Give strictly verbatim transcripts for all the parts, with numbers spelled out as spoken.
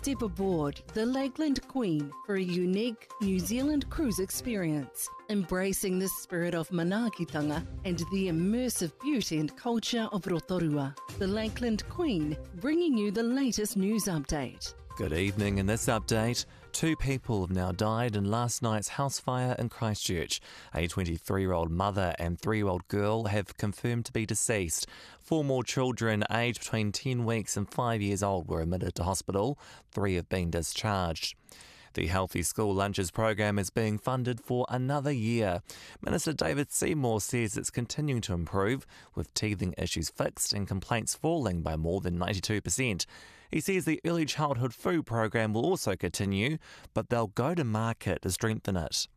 Step aboard the Lakeland Queen for a unique New Zealand cruise experience, embracing the spirit of manaakitanga and the immersive beauty and culture of Rotorua. The Lakeland Queen, bringing you the latest news update. Good evening. In this update, two people have now died in last night's house fire in Christchurch. A twenty-three-year-old mother and three-year-old girl have confirmed to be deceased. Four more children aged between ten weeks and five years old were admitted to hospital. Three have been discharged. The Healthy School Lunches program is being funded for another year. Minister David Seymour says it's continuing to improve, with teething issues fixed and complaints falling by more than ninety-two percent. He says the early childhood food program will also continue, but they'll go to market to strengthen it.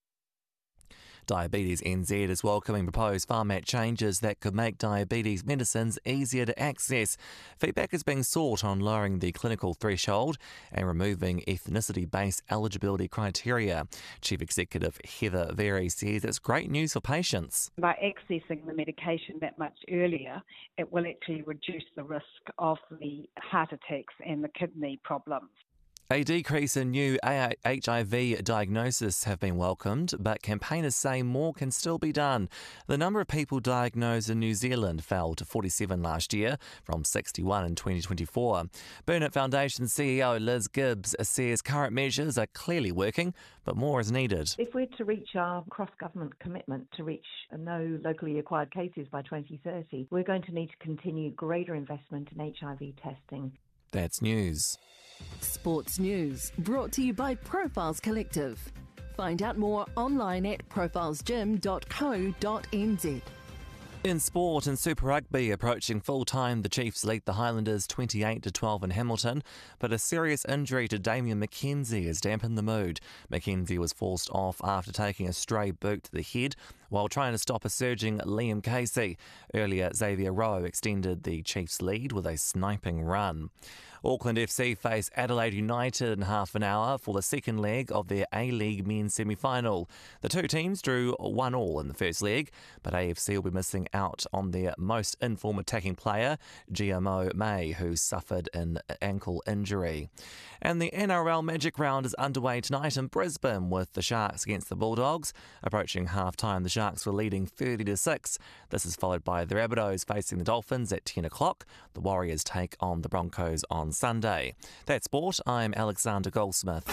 Diabetes N Z is welcoming proposed format changes that could make diabetes medicines easier to access. Feedback is being sought on lowering the clinical threshold and removing ethnicity-based eligibility criteria. Chief Executive Heather Very says it's great news for patients. By accessing the medication that much earlier, it will actually reduce the risk of the heart attacks and the kidney problems. A decrease in new H I V diagnoses have been welcomed, but campaigners say more can still be done. The number of people diagnosed in New Zealand fell to forty-seven last year, from sixty-one in twenty twenty-four. Burnet Foundation C E O Liz Gibbs says current measures are clearly working, but more is needed. If we're to reach our cross-government commitment to reach no locally acquired cases by twenty thirty, we're going to need to continue greater investment in H I V testing. That's news. Sports news brought to you by Profiles Collective. Find out more online at profiles gym dot co dot n z. In sport and Super Rugby approaching full time, the Chiefs lead the Highlanders twenty-eight to twelve in Hamilton, but a serious injury to Damian McKenzie has dampened the mood. McKenzie was forced off after taking a stray boot to the head while trying to stop a surging Liam Casey. Earlier, Xavier Rowe extended the Chiefs' lead with a sniping run. Auckland F C face Adelaide United in half an hour for the second leg of their A-League men's semi-final. The two teams drew one all in the first leg, but A F C will be missing out on their most in-form attacking player, G M O May, who suffered an ankle injury. And the N R L Magic Round is underway tonight in Brisbane with the Sharks against the Bulldogs. Approaching half-time, the Sharks were leading thirty to six. This is followed by the Rabbitohs facing the Dolphins at ten o'clock. The Warriors take on the Broncos on Sunday. That's sport. I'm Alexander Goldsmith.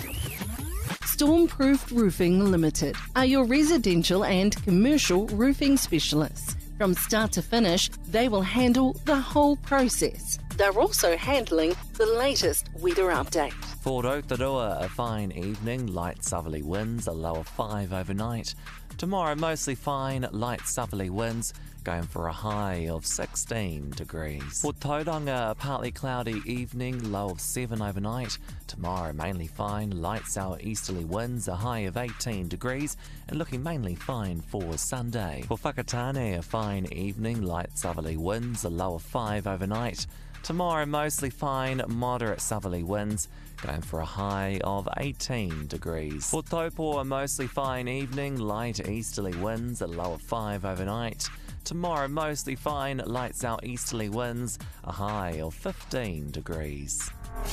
Stormproof Roofing Limited are your residential and commercial roofing specialists. From start to finish, they will handle the whole process. They're also handling the latest weather update. For Rotorua, a fine evening, light southerly winds, a low of five overnight. Tomorrow, mostly fine, light southerly winds, going for a high of sixteen degrees. For Tauranga, a partly cloudy evening, low of seven overnight. Tomorrow, mainly fine, light southeasterly winds, a high of eighteen degrees, and looking mainly fine for Sunday. For Whakatane, a fine evening, light southerly winds, a low of five overnight. Tomorrow, mostly fine, moderate southerly winds, going for a high of eighteen degrees. For Taupo, a mostly fine evening, light easterly winds, a low of five overnight. Tomorrow, mostly fine, light southeasterly winds, a high of fifteen degrees.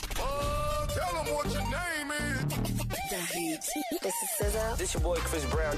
Oh, tell them what your name is. The Heat. This is S Z A. This your boy Chris Brown.